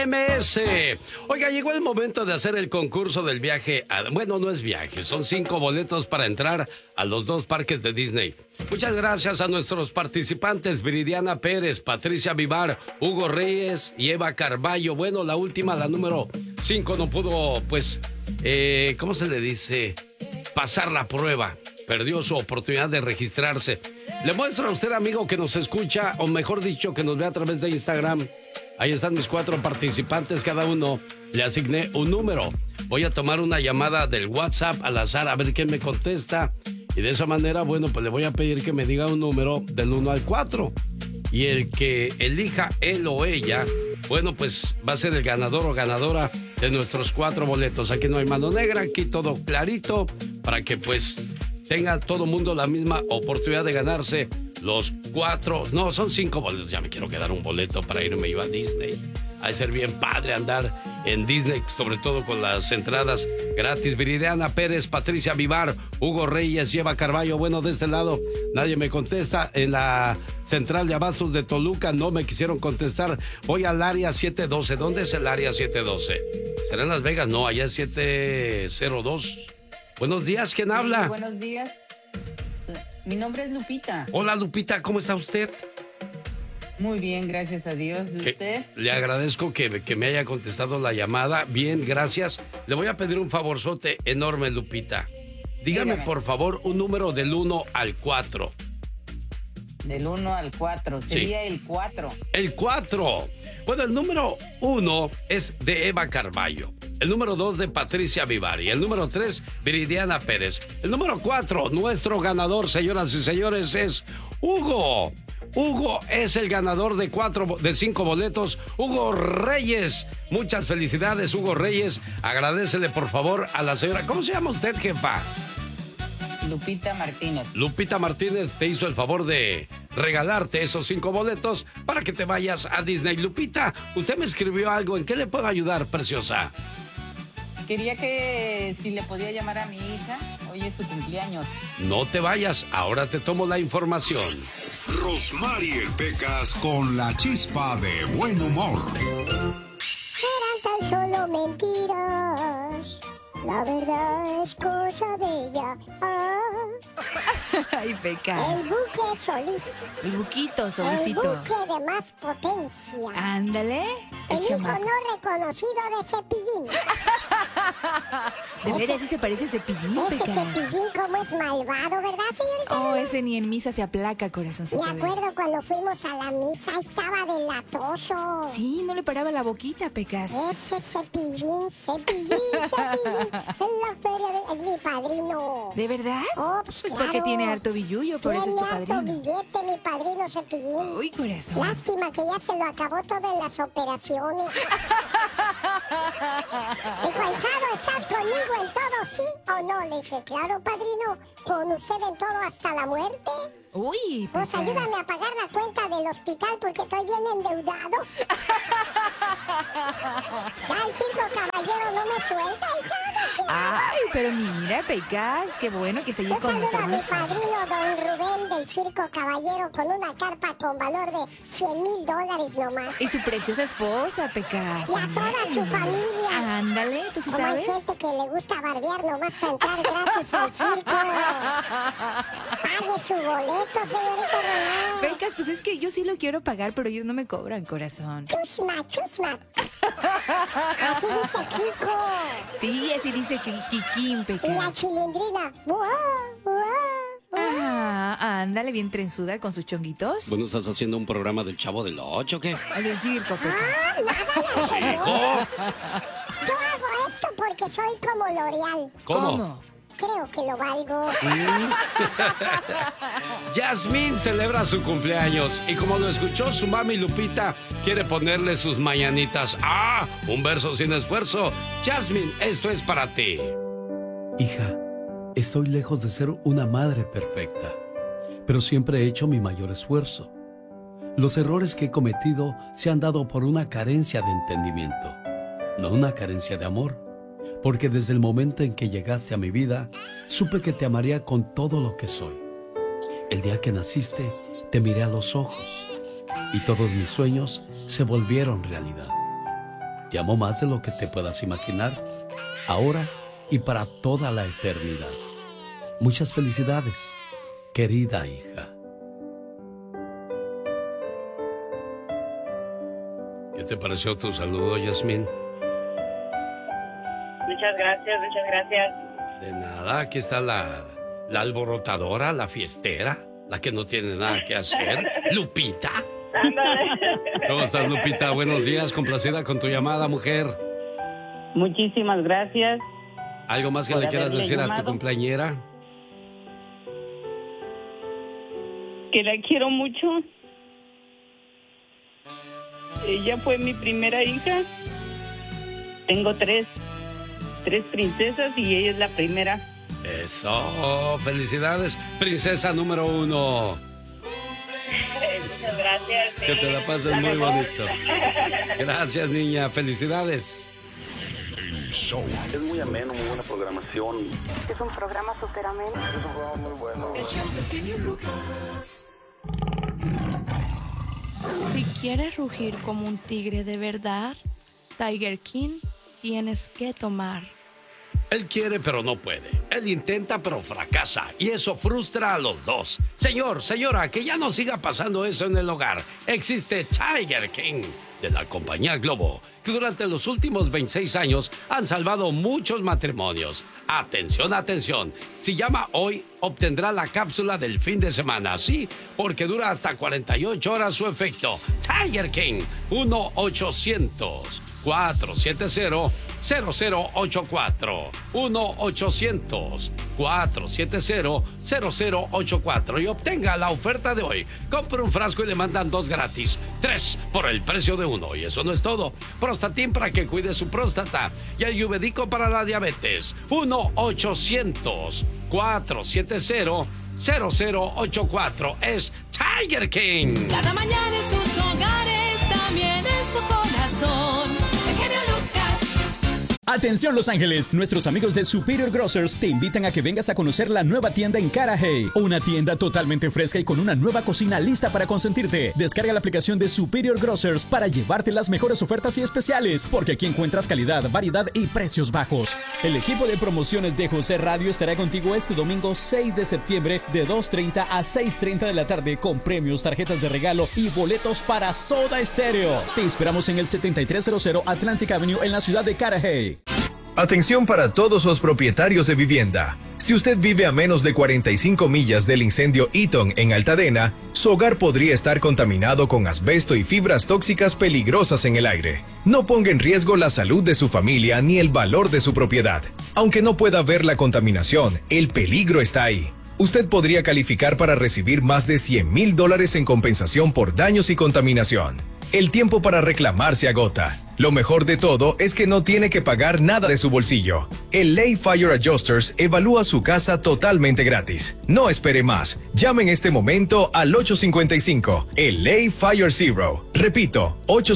MS. Oiga, llegó el momento de hacer el concurso del viaje. Bueno, no es viaje, son 5 boletos para entrar a los 2 parques de Disney. Muchas gracias a nuestros participantes, Viridiana Pérez, Patricia Vivar, Hugo Reyes y Eva Carballo. Bueno, la última, la número 5, no pudo, pues, ¿cómo se le dice? Pasar la prueba. Perdió su oportunidad de registrarse. Le muestro a usted, amigo, que nos escucha, o mejor dicho, que nos ve a través de Instagram. Ahí están mis 4 participantes, cada uno le asigné un número. Voy a tomar una llamada del WhatsApp al azar a ver quién me contesta. Y de esa manera, bueno, pues le voy a pedir que me diga un número del 1 al 4. Y el que elija él o ella, bueno, pues va a ser el ganador o ganadora de nuestros 4 boletos. Aquí no hay mano negra, aquí todo clarito, para que pues tenga todo mundo la misma oportunidad de ganarse los 4, no, son 5 boletos. Ya me quiero quedar un boleto para irme yo a Disney. Ha de ser bien padre andar en Disney, sobre todo con las entradas gratis. Viridiana Pérez, Patricia Vivar, Hugo Reyes y Eva Carballo. Bueno, de este lado nadie me contesta. En la central de abastos de Toluca no me quisieron contestar. Voy al área 712. ¿Dónde es el área 712? ¿Será en Las Vegas? No, allá es 702. Buenos días, ¿quién habla? Buenos días. Mi nombre es Lupita. Hola, Lupita, ¿cómo está usted? Muy bien, gracias a Dios. ¿Y usted? Le agradezco que me haya contestado la llamada. Bien, gracias. Le voy a pedir un favorzote enorme, Lupita. Dígame, por favor, un número del 1 al 4. Del 1 al 4. Sería el 4. El 4. Bueno, el número 1 es de Eva Carballo. El número 2 de Patricia Vivar. Y el número 3, Viridiana Pérez. El número 4, nuestro ganador, señoras y señores, es Hugo. Hugo es el ganador de 5 boletos. Hugo Reyes. Muchas felicidades, Hugo Reyes. Agradécele, por favor, a la señora. ¿Cómo se llama usted, jefa? Lupita Martínez. Lupita Martínez te hizo el favor de regalarte esos 5 boletos para que te vayas a Disney. Lupita, usted me escribió algo. ¿En qué le puedo ayudar, preciosa? Quería que si le podía llamar a mi hija. Hoy es su cumpleaños. No te vayas, ahora te tomo la información. Rosmarie Pecas con la chispa de buen humor. Eran tan solo mentiras. La verdad es cosa bella. Ay, Pecas. El buque Solís. El buquito, Solicito. El buque de más potencia. Ándale. El hijo no reconocido de Cepillín. De veras, ese parece Cepillín, Ese Pecas. Cepillín como es malvado, ¿verdad, señorita? Oh, ese ni en misa se aplaca, corazoncito. Me acuerdo cuando fuimos a la misa, estaba delatoso. Sí, no le paraba la boquita, Pecas. Ese Cepillín. En la feria es mi padrino. ¿De verdad? Oh, pues claro. porque tiene harto billullo, por eso es tu Tiene harto padrino. billete, mi padrino Cepillín. Uy, corazón. Lástima que ya se lo acabó todo en las operaciones. Dijo, ahijado, ¿estás conmigo en todo, sí o no? Le dije, claro, padrino, con usted en todo hasta la muerte. Uy, Pues Pecas. ayúdame a pagar la cuenta del hospital porque estoy bien endeudado. Ya el circo caballero no me suelta, hijado. Ay, pero mira, Pecas, qué bueno que seguís Un con saludo a mi nosotros. padrino, don Rubén, del circo caballero, con una carpa con valor de $100,000 nomás. Y su preciosa esposa, Pecas. Y a toda su familia. Ándale, ¿tú sí Como hay sabes? gente que le gusta barbear nomás para entrar gratis al circo. Pague su boleto, señorita Román. Pecas, pues es que yo sí lo quiero pagar, pero ellos no me cobran, corazón. Chusma, chusma. Así dice Kiko. Sí, así dice Kikín, Y la Pecas. chilindrina. ¡Buah, buah, buah! Ah, ándale, bien trenzuda con sus chonguitos. Bueno, ¿estás haciendo un programa del Chavo del Ocho o qué? Al del circo, Pecas. Nada de Hijo. Yo hago esto porque soy como L'Oreal. ¿Cómo? Creo que lo valgo. Yasmín celebra su cumpleaños y como lo escuchó su mami Lupita, quiere ponerle sus mañanitas. ¡Ah! Un verso sin esfuerzo. Yasmín, esto es para ti. Hija, estoy lejos de ser una madre perfecta, pero siempre he hecho mi mayor esfuerzo. Los errores que he cometido se han dado por una carencia de entendimiento, no una carencia de amor, porque desde el momento en que llegaste a mi vida, supe que te amaría con todo lo que soy. El día que naciste, te miré a los ojos y todos mis sueños se volvieron realidad. Te amo más de lo que te puedas imaginar, ahora y para toda la eternidad. Muchas felicidades, querida hija. ¿Qué te pareció tu saludo, Yasmín? Muchas gracias, muchas gracias. De nada, aquí está la alborotadora, la fiestera, la que no tiene nada que hacer, Lupita. ¿Cómo estás, Lupita? Buenos días, complacida con tu llamada, mujer. Muchísimas gracias. ¿Algo más que por le quieras haberme decir a tu llamado. cumpleañera? Que la quiero mucho. Ella fue mi primera hija. Tengo tres princesas y ella es la primera. Eso, felicidades, princesa número 1. Muchas gracias. Que te la pases muy bonito. Gracias, niña, felicidades. El show. Es muy ameno, muy buena programación. Es un programa súper ameno. Es un programa muy bueno. Si quieres rugir como un tigre de verdad, Tiger King tienes que tomar. Él quiere, pero no puede. Él intenta, pero fracasa. Y eso frustra a los dos. Señor, señora, que ya no siga pasando eso en el hogar. Existe Tiger King, de la compañía Globo, que durante los últimos 26 años han salvado muchos matrimonios. Atención, atención. Si llama hoy, obtendrá la cápsula del fin de semana. Sí, porque dura hasta 48 horas su efecto. Tiger King, 1-800-470-0084. 1-800-470-0084. Y obtenga la oferta de hoy. Compre un frasco y le mandan 2 gratis. 3 por el precio de 1. Y eso no es todo. Prostatin para que cuide su próstata. Y ayurvédico para la diabetes. 1-800-470-0084. Es Tiger King. Cada mañana en sus hogares, también en su corazón. El genio Lucas. Atención Los Ángeles, nuestros amigos de Superior Grocers te invitan a que vengas a conocer la nueva tienda en Carajay, una tienda totalmente fresca y con una nueva cocina lista para consentirte. Descarga la aplicación de Superior Grocers para llevarte las mejores ofertas y especiales, porque aquí encuentras calidad, variedad y precios bajos. El equipo de promociones de José Radio estará contigo este domingo 6 de septiembre de 2:30 a 6:30 de la tarde con premios, tarjetas de regalo y boletos para Soda Stereo. Te esperamos en el 7300 Atlantic Avenue en la ciudad de Carajay. Atención para todos los propietarios de vivienda. Si usted vive a menos de 45 millas del incendio Eaton en Altadena, su hogar podría estar contaminado con asbesto y fibras tóxicas peligrosas en el aire. No ponga en riesgo la salud de su familia ni el valor de su propiedad. Aunque no pueda ver la contaminación, el peligro está ahí. Usted podría calificar para recibir más de $100,000 en compensación por daños y contaminación. El tiempo para reclamar se agota. Lo mejor de todo es que no tiene que pagar nada de su bolsillo. El Lay Fire Adjusters evalúa su casa totalmente gratis. No espere más. Llame en este momento al 855, el Lay Fire Zero. Repito,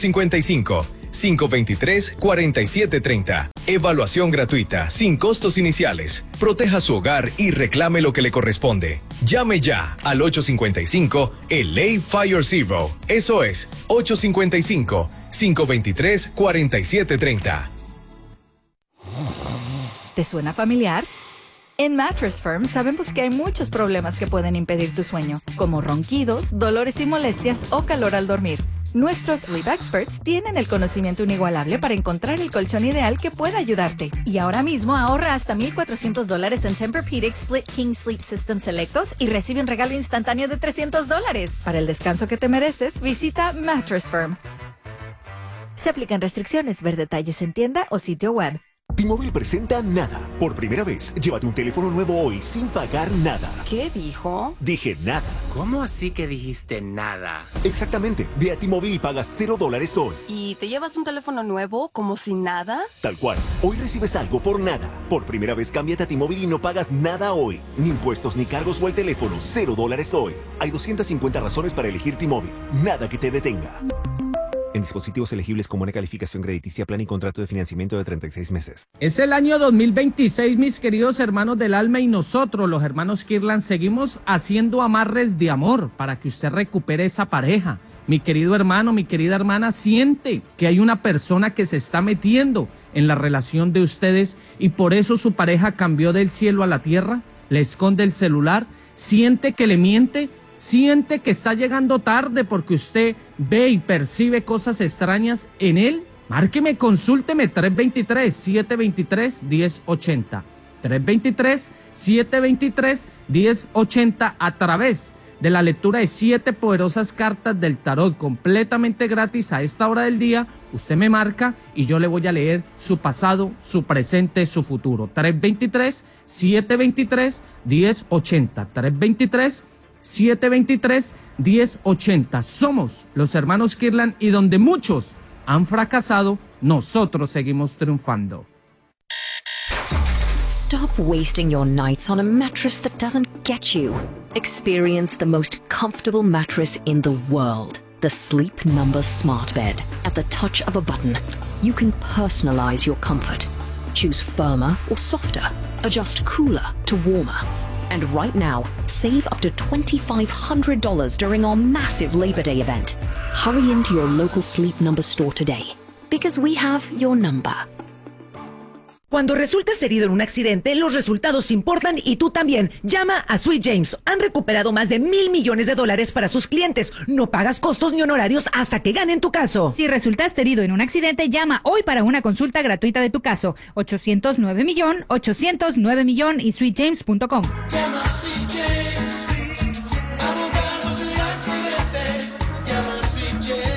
855-523-4730. Evaluación gratuita, sin costos iniciales. Proteja su hogar y reclame lo que le corresponde. Llame ya al 855, el Lay Fire Zero. Eso es, 855-523-4730. ¿Te suena familiar? En Mattress Firm sabemos que hay muchos problemas que pueden impedir tu sueño, como ronquidos, dolores y molestias o calor al dormir. Nuestros Sleep Experts tienen el conocimiento inigualable para encontrar el colchón ideal que pueda ayudarte. Y ahora mismo ahorra hasta $1,400 en Tempur-Pedic Split King Sleep System selectos y recibe un regalo instantáneo de $300. Para el descanso que te mereces, visita Mattress Firm. Se aplican restricciones. Ver detalles en tienda o sitio web. T-Mobile presenta Nada. Por primera vez, llévate un teléfono nuevo hoy sin pagar nada. ¿Qué dijo? Dije nada. ¿Cómo así que dijiste nada? Exactamente. Ve a T-Mobile y pagas $0 hoy. ¿Y te llevas un teléfono nuevo como si nada? Tal cual. Hoy recibes algo por nada. Por primera vez, cámbiate a T-Mobile y no pagas nada hoy. Ni impuestos, ni cargos o el teléfono. $0 hoy. Hay 250 razones para elegir T-Mobile. Nada que te detenga. en dispositivos elegibles con buena calificación crediticia, plan y contrato de financiamiento de 36 meses. Es el año 2026, mis queridos hermanos del alma, y nosotros, los hermanos Kirlan, seguimos haciendo amarres de amor para que usted recupere esa pareja. Mi querido hermano, mi querida hermana, siente que hay una persona que se está metiendo en la relación de ustedes y por eso su pareja cambió del cielo a la tierra, le esconde el celular, siente que le miente, siente que está llegando tarde porque usted ve y percibe cosas extrañas en él. Márqueme, consúlteme 323-723-1080. 323-723-1080 a través de la lectura de 7 poderosas cartas del tarot completamente gratis a esta hora del día. Usted me marca y yo le voy a leer su pasado, su presente, su futuro. 323-723-1080. 323-723-1080. Somos los hermanos Kirlan y donde muchos han fracasado, nosotros seguimos triunfando. Stop wasting your nights on a mattress that doesn't get you. Experience the most comfortable mattress in the world. The Sleep Number Smart Bed. At the touch of a button, you can personalize your comfort. Choose firmer or softer. Adjust cooler to warmer. And right now, save up to $2,500 during our massive Labor Day event. Hurry into your local Sleep Number store today, because we have your number. Cuando resultas herido en un accidente, los resultados importan y tú también. Llama a Sweet James. Han recuperado más de $1,000 millones para sus clientes. No pagas costos ni honorarios hasta que ganen tu caso. Si resultaste herido en un accidente, llama hoy para una consulta gratuita de tu caso. 809-millón, 809-millón y sweetjames.com. Llama a Sweet James. Abogados de accidentes. Llama a Sweet James.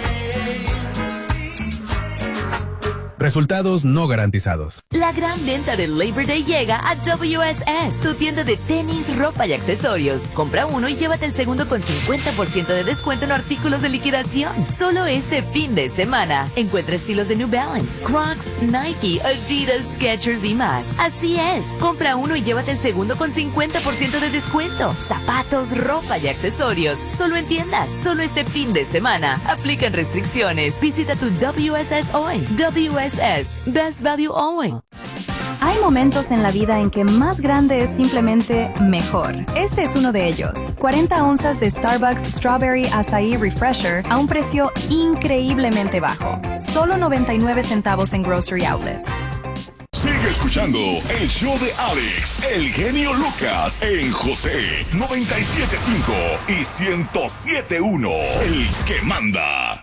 Resultados no garantizados. La gran venta del Labor Day llega a WSS, tu tienda de tenis, ropa y accesorios. Compra uno y llévate el segundo con 50% de descuento en artículos de liquidación. Solo este fin de semana. Encuentra estilos de New Balance, Crocs, Nike, Adidas, Skechers y más. Así es, compra uno y llévate el segundo con 50% de descuento. Zapatos, ropa y accesorios. Solo en tiendas, solo este fin de semana. Aplican restricciones. Visita tu WSS hoy. WSS, Best Value Always. Hay momentos en la vida en que más grande es simplemente mejor. Este es uno de ellos. 40 onzas de Starbucks Strawberry Acai Refresher a un precio increíblemente bajo. Solo 99 centavos en Grocery Outlet. Sigue escuchando el show de Alex, el genio Lucas, en José 97.5 y 107.1, el que manda.